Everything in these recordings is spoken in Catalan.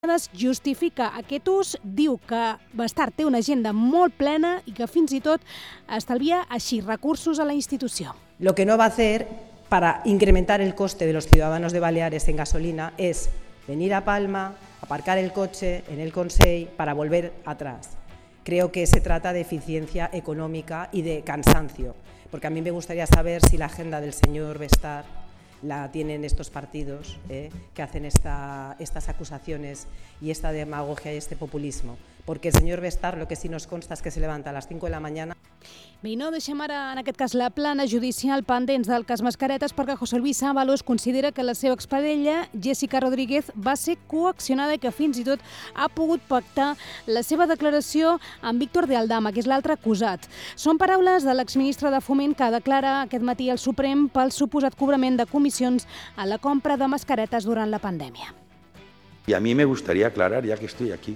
justifica aquest ús, diu que Bastard té una agenda molt plena i que fins i tot estalvia així recursos a la institució. Lo que no va a hacer para incrementar el coste de los ciudadanos de Baleares en gasolina es venir a Palma, aparcar el coche en el Consell para volver atrás. Creo que se trata de eficiencia económica y de cansancio, porque a mí me gustaría saber si la agenda del señor Bastard la tienen estos partidos que hacen estas acusaciones y esta demagogia y este populismo. Porque el señor Bastard lo que sí nos consta es que se levanta a las 5 de la mañana. Bé, i no deixem ara, en aquest cas, la plana judicial pendents del cas Mascaretes perquè José Luis Ábalos considera que la seva exparella, Jessica Rodríguez, va ser coaccionada i que fins i tot ha pogut pactar la seva declaració amb Víctor de Aldama, que és l'altre acusat. Són paraules de l'exministre de Foment que declara aquest matí al Suprem pel suposat cobrament de comissions a la compra de mascaretes durant la pandèmia. Y a mí me gustaría aclarar, ya que estoy aquí,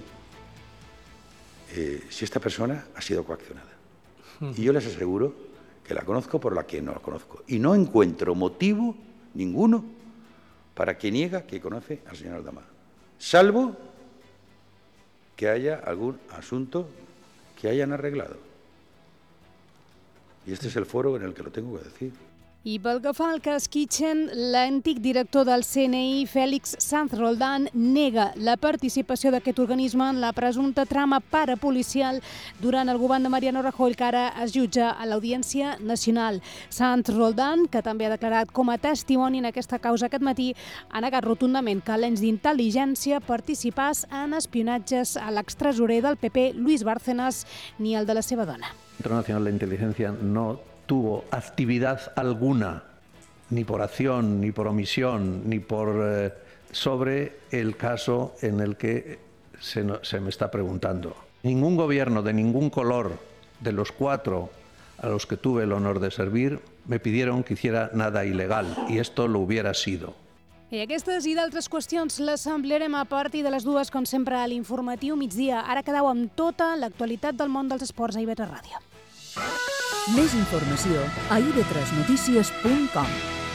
si esta persona ha sido coaccionada. Y yo les aseguro que la conozco por la que no la conozco. Y no encuentro motivo ninguno para que niega que conoce al señor Aldama, salvo que haya algún asunto que hayan arreglado. Y este es el foro en el que lo tengo que decir. I pel que fa al cas Kitchen, l'antic director del CNI, Félix Sanz Roldán, nega la participació d'aquest organisme en la presumpta trama parapolicial durant el govern de Mariano Rajoy, que ara es jutja a l'Audiència Nacional. Sanz Roldán, que també ha declarat com a testimoni en aquesta causa aquest matí, ha negat rotundament que l'ens d'intel·ligència participàs en espionatges a l'extresorer del PP, Luis Bárcenas, ni el de la seva dona. El Centro Nacional de Inteligencia no tuvo actividad alguna, ni por acción, ni por omisión, ni por sobre el caso en el que se me está preguntando. Ningún gobierno de ningún color de los 4 a los que tuve el honor de servir me pidieron que hiciera nada ilegal, y esto lo hubiera sido. I aquestes i d'altres qüestions les ampliarem a partir de les 2, com sempre, a l'informatiu migdia. Ara quedeu amb tota l'actualitat del món dels esports a IB3 Ràdio. Més informació a ib3notícies.com.